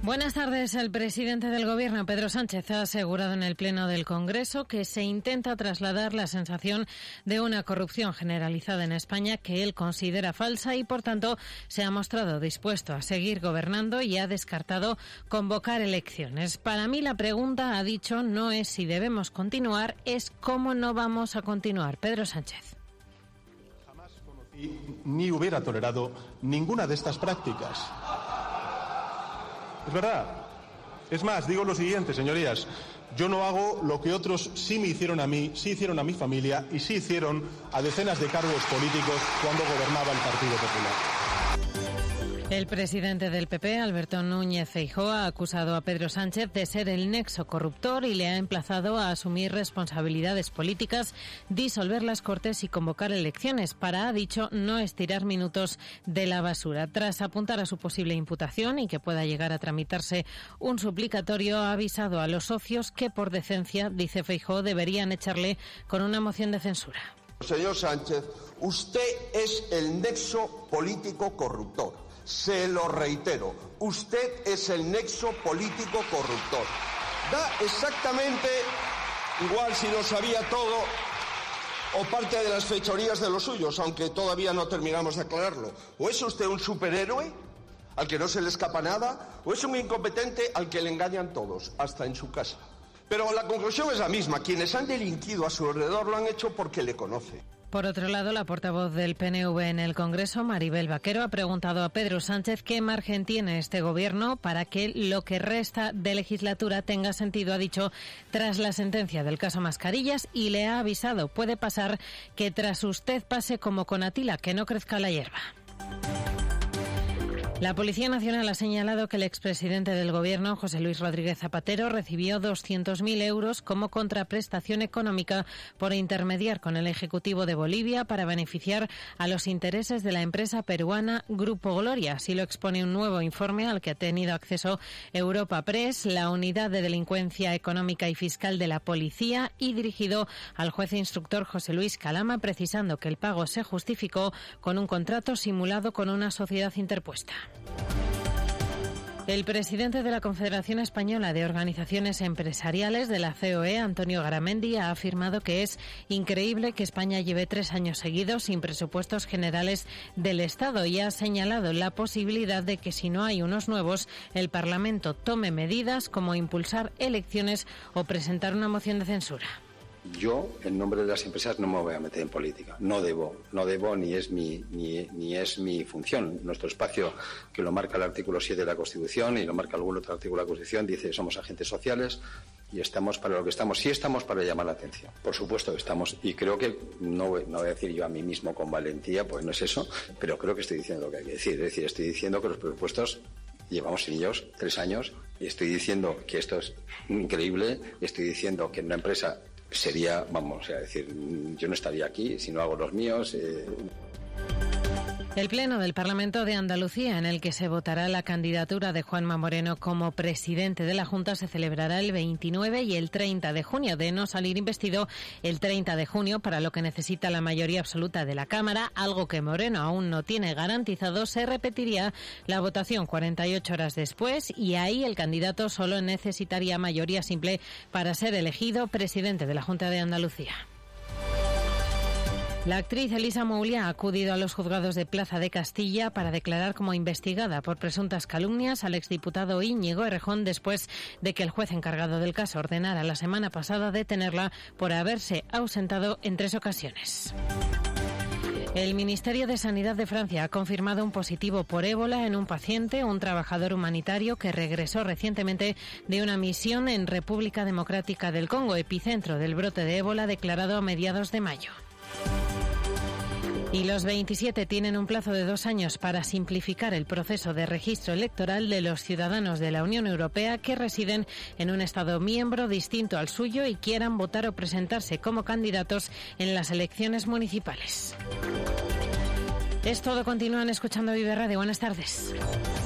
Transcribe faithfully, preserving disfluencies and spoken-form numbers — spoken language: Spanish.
Buenas tardes. El presidente del Gobierno, Pedro Sánchez, ha asegurado en el Pleno del Congreso que se intenta trasladar la sensación de una corrupción generalizada en España que él considera falsa y, por tanto, se ha mostrado dispuesto a seguir gobernando y ha descartado convocar elecciones. Para mí la pregunta, ha dicho, no es si debemos continuar, es cómo no vamos a continuar. Pedro Sánchez. Jamás conocí ni hubiera tolerado ninguna de estas prácticas. Es verdad. Es más, digo lo siguiente, señorías. Yo no hago lo que otros sí me hicieron a mí, sí hicieron a mi familia y sí hicieron a decenas de cargos políticos cuando gobernaba el Partido Popular. El presidente del P P, Alberto Núñez Feijóo, ha acusado a Pedro Sánchez de ser el nexo corruptor y le ha emplazado a asumir responsabilidades políticas, disolver las Cortes y convocar elecciones para, ha dicho, no estirar minutos de la basura. Tras apuntar a su posible imputación y que pueda llegar a tramitarse un suplicatorio, ha avisado a los socios que por decencia, dice Feijóo, deberían echarle con una moción de censura. Señor Sánchez, usted es el nexo político corruptor. Se lo reitero, usted es el nexo político corruptor. Da exactamente igual si lo sabía todo o parte de las fechorías de los suyos, aunque todavía no terminamos de aclararlo. ¿O es usted un superhéroe al que no se le escapa nada? ¿O es un incompetente al que le engañan todos, hasta en su casa? Pero la conclusión es la misma. Quienes han delinquido a su alrededor lo han hecho porque le conoce. Por otro lado, la portavoz del P N V en el Congreso, Maribel Vaquero, ha preguntado a Pedro Sánchez qué margen tiene este Gobierno para que lo que resta de legislatura tenga sentido, ha dicho, tras la sentencia del caso Mascarillas, y le ha avisado, puede pasar que tras usted pase como con Atila, que no crezca la hierba. La Policía Nacional ha señalado que el expresidente del Gobierno, José Luis Rodríguez Zapatero, recibió doscientos mil euros como contraprestación económica por intermediar con el Ejecutivo de Bolivia para beneficiar a los intereses de la empresa peruana Grupo Gloria. Así lo expone un nuevo informe al que ha tenido acceso Europa Press, la unidad de delincuencia económica y fiscal de la Policía, y dirigido al juez instructor José Luis Calama, precisando que el pago se justificó con un contrato simulado con una sociedad interpuesta. El presidente de la Confederación Española de Organizaciones Empresariales, de la C O E, Antonio Garamendi, ha afirmado que es increíble que España lleve tres años seguidos sin presupuestos generales del Estado y ha señalado la posibilidad de que, si no hay unos nuevos, el Parlamento tome medidas como impulsar elecciones o presentar una moción de censura. Yo, en nombre de las empresas, no me voy a meter en política. No debo, no debo ni es mi ni, ni es mi función. Nuestro espacio, que lo marca el artículo siete de la Constitución y lo marca algún otro artículo de la Constitución, dice que somos agentes sociales y estamos para lo que estamos. Sí estamos para llamar la atención. Por supuesto que estamos, y creo que, no voy, no voy a decir yo a mí mismo con valentía, pues no es eso, pero creo que estoy diciendo lo que hay que decir. Es decir, estoy diciendo que los presupuestos llevamos sin ellos tres años y estoy diciendo que esto es increíble, estoy diciendo que en una empresa sería, vamos a decir, yo no estaría aquí si no hago los míos. Eh. El Pleno del Parlamento de Andalucía, en el que se votará la candidatura de Juanma Moreno como presidente de la Junta, se celebrará el veintinueve y el treinta de junio. De no salir investido el treinta de junio, para lo que necesita la mayoría absoluta de la Cámara, algo que Moreno aún no tiene garantizado, se repetiría la votación cuarenta y ocho horas después y ahí el candidato solo necesitaría mayoría simple para ser elegido presidente de la Junta de Andalucía. La actriz Elisa Moulia ha acudido a los juzgados de Plaza de Castilla para declarar como investigada por presuntas calumnias al exdiputado Íñigo Errejón, después de que el juez encargado del caso ordenara la semana pasada detenerla por haberse ausentado en tres ocasiones. El Ministerio de Sanidad de Francia ha confirmado un positivo por ébola en un paciente, un trabajador humanitario que regresó recientemente de una misión en República Democrática del Congo, epicentro del brote de ébola declarado a mediados de mayo. Y los veintisiete tienen un plazo de dos años para simplificar el proceso de registro electoral de los ciudadanos de la Unión Europea que residen en un Estado miembro distinto al suyo y quieran votar o presentarse como candidatos en las elecciones municipales. Es todo. Continúan escuchando Vive Radio. Buenas tardes.